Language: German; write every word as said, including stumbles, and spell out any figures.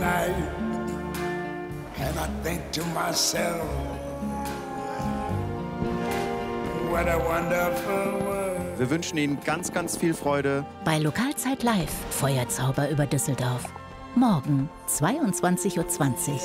night, and I think to myself, what a wonderful world. Wir wünschen Ihnen ganz, ganz viel Freude bei Lokalzeit live, Feuerzauber über Düsseldorf. Morgen, zweiundzwanzig Uhr zwanzig.